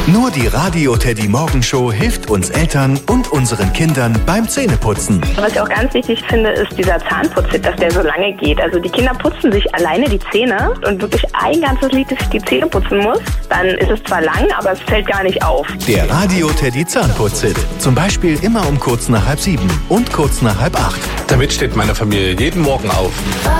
Nur die Radio Teddy Morgenshow hilft uns Eltern und unseren Kindern beim Zähneputzen. Was ich auch ganz wichtig finde, ist dieser Zahnputzhit, dass der so lange geht. Also die Kinder putzen sich alleine die Zähne und wirklich ein ganzes Lied, dass ich die Zähne putzen muss. Dann ist es zwar lang, aber es fällt gar nicht auf. Der Radio Teddy Zahnputzhit. Zum Beispiel immer um kurz nach 6:30 und kurz nach 6:30. Damit steht meine Familie jeden Morgen auf.